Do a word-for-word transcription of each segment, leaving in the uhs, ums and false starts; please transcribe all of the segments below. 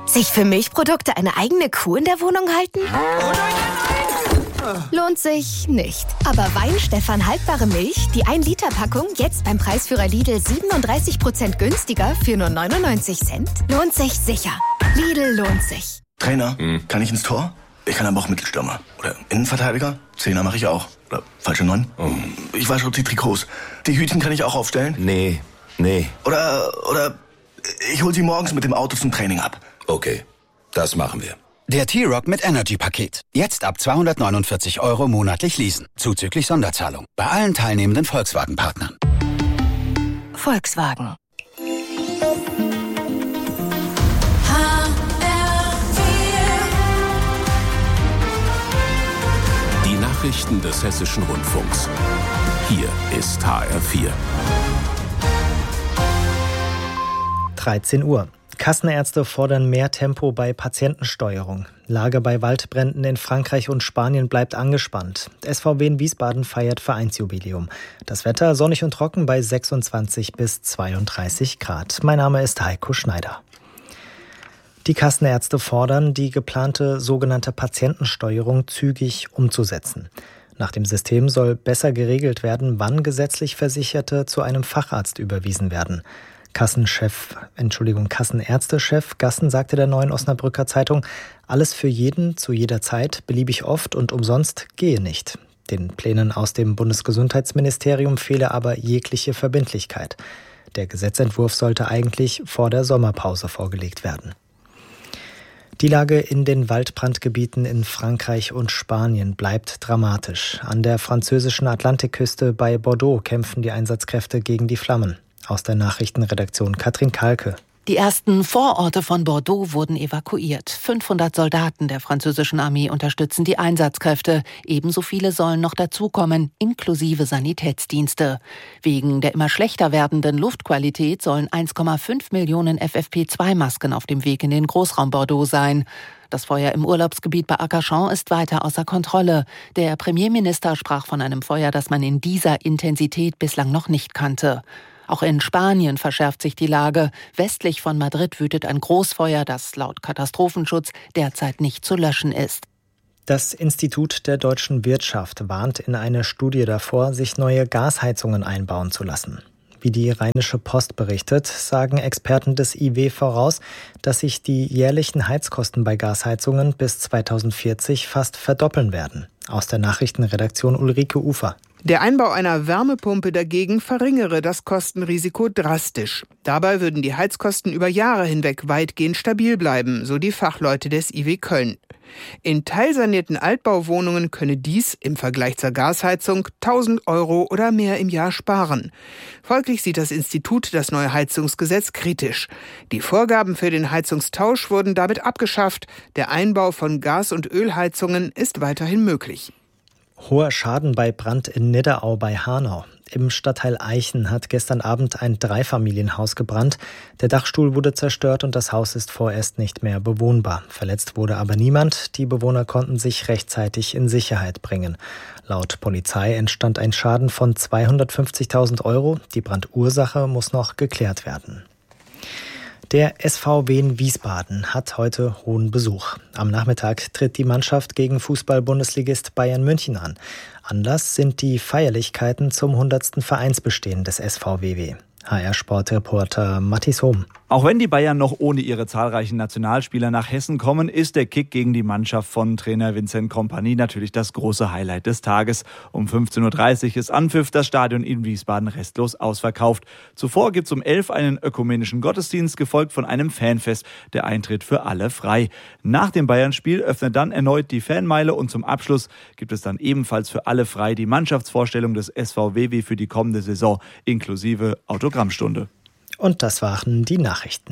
Sich für Milchprodukte eine eigene Kuh in der Wohnung halten? Lohnt sich nicht. Aber Weinstefan haltbare Milch, die ein Liter Packung, jetzt beim Preisführer Lidl siebenunddreißig Prozent günstiger für nur neunundneunzig Cent, lohnt sich sicher. Lidl lohnt sich. Trainer, hm. kann ich ins Tor? Ich kann aber auch Mittelstürmer. Oder Innenverteidiger? Zehner mache ich auch. Oder falsche Neun? Oh. Ich wasche die Trikots. Die Hütchen kann ich auch aufstellen? Nee, nee. Oder, oder ich hol sie morgens mit dem Auto zum Training ab. Okay, das machen wir. Der T-Rock mit Energy-Paket. Jetzt ab zweihundertneunundvierzig Euro monatlich leasen. Zuzüglich Sonderzahlung. Bei allen teilnehmenden Volkswagen-Partnern. Volkswagen. Die Nachrichten des Hessischen Rundfunks. Hier ist H R vier. dreizehn Uhr. Kassenärzte fordern mehr Tempo bei Patientensteuerung. Lage bei Waldbränden in Frankreich und Spanien bleibt angespannt. S V W in Wiesbaden feiert Vereinsjubiläum. Das Wetter sonnig und trocken bei sechsundzwanzig bis zweiunddreißig Grad. Mein Name ist Heiko Schneider. Die Kassenärzte fordern, die geplante sogenannte Patientensteuerung zügig umzusetzen. Nach dem System soll besser geregelt werden, wann gesetzlich Versicherte zu einem Facharzt überwiesen werden. Kassenchef, Entschuldigung, Kassenärztechef Gassen sagte der Neuen Osnabrücker Zeitung, alles für jeden, zu jeder Zeit, beliebig oft und umsonst gehe nicht. Den Plänen aus dem Bundesgesundheitsministerium fehle aber jegliche Verbindlichkeit. Der Gesetzentwurf sollte eigentlich vor der Sommerpause vorgelegt werden. Die Lage in den Waldbrandgebieten in Frankreich und Spanien bleibt dramatisch. An der französischen Atlantikküste bei Bordeaux kämpfen die Einsatzkräfte gegen die Flammen. Aus der Nachrichtenredaktion Katrin Kalke. Die ersten Vororte von Bordeaux wurden evakuiert. fünfhundert Soldaten der französischen Armee unterstützen die Einsatzkräfte. Ebenso viele sollen noch dazukommen, inklusive Sanitätsdienste. Wegen der immer schlechter werdenden Luftqualität sollen eins Komma fünf Millionen F F P zwei Masken auf dem Weg in den Großraum Bordeaux sein. Das Feuer im Urlaubsgebiet bei Arcachon ist weiter außer Kontrolle. Der Premierminister sprach von einem Feuer, das man in dieser Intensität bislang noch nicht kannte. Auch in Spanien verschärft sich die Lage. Westlich von Madrid wütet ein Großfeuer, das laut Katastrophenschutz derzeit nicht zu löschen ist. Das Institut der deutschen Wirtschaft warnt in einer Studie davor, sich neue Gasheizungen einbauen zu lassen. Wie die Rheinische Post berichtet, sagen Experten des I W voraus, dass sich die jährlichen Heizkosten bei Gasheizungen bis zweitausendvierzig fast verdoppeln werden. Aus der Nachrichtenredaktion Ulrike Ufer. Der Einbau einer Wärmepumpe dagegen verringere das Kostenrisiko drastisch. Dabei würden die Heizkosten über Jahre hinweg weitgehend stabil bleiben, so die Fachleute des I W Köln. In teilsanierten Altbauwohnungen könne dies im Vergleich zur Gasheizung tausend Euro oder mehr im Jahr sparen. Folglich sieht das Institut das neue Heizungsgesetz kritisch. Die Vorgaben für den Heizungstausch wurden damit abgeschafft. Der Einbau von Gas- und Ölheizungen ist weiterhin möglich. Hoher Schaden bei Brand in Nidderau bei Hanau. Im Stadtteil Eichen hat gestern Abend ein Dreifamilienhaus gebrannt. Der Dachstuhl wurde zerstört und das Haus ist vorerst nicht mehr bewohnbar. Verletzt wurde aber niemand. Die Bewohner konnten sich rechtzeitig in Sicherheit bringen. Laut Polizei entstand ein Schaden von zweihundertfünfzigtausend Euro. Die Brandursache muss noch geklärt werden. Der S V W in Wiesbaden hat heute hohen Besuch. Am Nachmittag tritt die Mannschaft gegen Fußball-Bundesligist Bayern München an. Anlass sind die Feierlichkeiten zum hundertsten Vereinsbestehen des S V W W. H R-Sportreporter Mathis Hohm. Auch wenn die Bayern noch ohne ihre zahlreichen Nationalspieler nach Hessen kommen, ist der Kick gegen die Mannschaft von Trainer Vincent Kompany natürlich das große Highlight des Tages. Um fünfzehn Uhr dreißig ist Anpfiff, das Stadion in Wiesbaden restlos ausverkauft. Zuvor gibt es um elf einen ökumenischen Gottesdienst, gefolgt von einem Fanfest. Der Eintritt für alle frei. Nach dem Bayern-Spiel öffnet dann erneut die Fanmeile und zum Abschluss gibt es dann ebenfalls für alle frei die Mannschaftsvorstellung des S V W W für die kommende Saison inklusive Autogrammstunde. Und das waren die Nachrichten.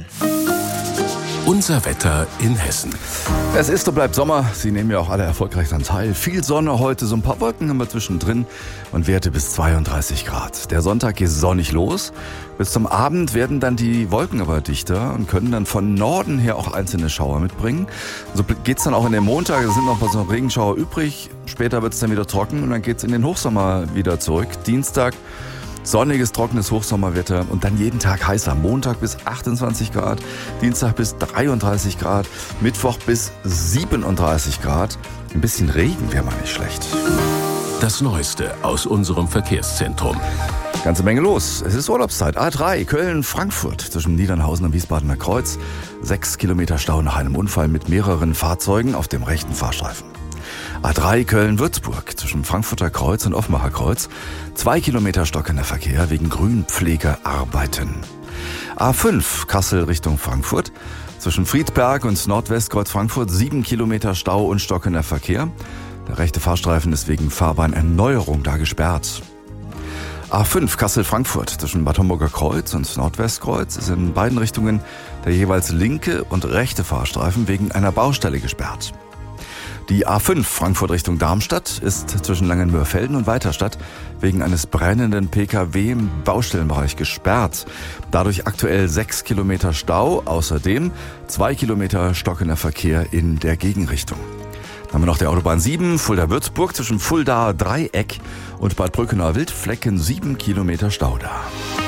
Unser Wetter in Hessen. Es ist und bleibt Sommer. Sie nehmen ja auch alle erfolgreich daran teil. Viel Sonne heute, so ein paar Wolken haben wir zwischendrin und Werte bis zweiunddreißig Grad. Der Sonntag geht sonnig los. Bis zum Abend werden dann die Wolken aber dichter und können dann von Norden her auch einzelne Schauer mitbringen. So geht's dann auch in den Montag. Es sind noch ein paar Regenschauer übrig. Später wird's dann wieder trocken und dann geht's in den Hochsommer wieder zurück. Dienstag Sonniges, trockenes Hochsommerwetter und dann jeden Tag heißer. Montag bis achtundzwanzig Grad, Dienstag bis dreiunddreißig Grad, Mittwoch bis siebenunddreißig Grad. Ein bisschen Regen wäre mal nicht schlecht. Das Neueste aus unserem Verkehrszentrum. Ganze Menge los. Es ist Urlaubszeit. A drei, Köln-Frankfurt zwischen Niedernhausen und Wiesbadener Kreuz. Sechs Kilometer Stau nach einem Unfall mit mehreren Fahrzeugen auf dem rechten Fahrstreifen. A drei, Köln-Würzburg zwischen Frankfurter Kreuz und Offenbacher Kreuz. Zwei Kilometer stockender Verkehr wegen Grünpflegearbeiten. A fünf, Kassel Richtung Frankfurt. Zwischen Friedberg und Nordwestkreuz Frankfurt. Sieben Kilometer Stau und stockender Verkehr. Der rechte Fahrstreifen ist wegen Fahrbahnerneuerung da gesperrt. A fünf Kassel-Frankfurt zwischen Bad Homburger Kreuz und Nordwestkreuz ist in beiden Richtungen der jeweils linke und rechte Fahrstreifen wegen einer Baustelle gesperrt. Die A fünf Frankfurt Richtung Darmstadt ist zwischen Langenmöhrfelden und Weiterstadt wegen eines brennenden P K W im Baustellenbereich gesperrt. Dadurch aktuell sechs Kilometer Stau, außerdem zwei Kilometer stockender Verkehr in der Gegenrichtung. Dann haben wir noch die Autobahn sieben, Fulda-Würzburg zwischen Fuldaer Dreieck und Bad Brückener-Wildflecken, sieben Kilometer Stau da.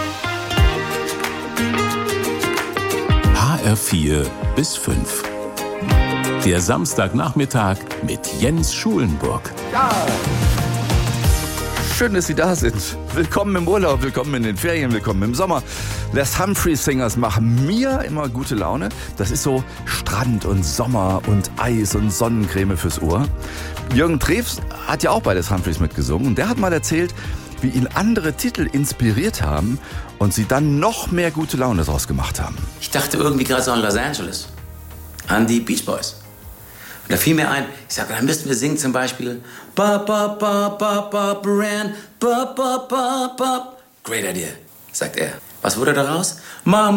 H R vier bis fünf. Der Samstagnachmittag mit Jens Schulenburg. Ja. Schön, dass Sie da sind. Willkommen im Urlaub, willkommen in den Ferien, willkommen im Sommer. Les Humphrey Singers machen mir immer gute Laune. Das ist so Strand und Sommer und Eis und Sonnencreme fürs Ohr. Jürgen Treves hat ja auch bei Les Humphreys mitgesungen und der hat mal erzählt, wie ihn andere Titel inspiriert haben und sie dann noch mehr gute Laune draus gemacht haben. Ich dachte irgendwie gerade so an Los Angeles, an die Beach Boys. Und da fiel mir ein, ich sage, dann müssten wir singen zum Beispiel ba ba ba ba ba Brand, ba ba ba ba. Great idea, sagt er. Was wurde daraus? Mama.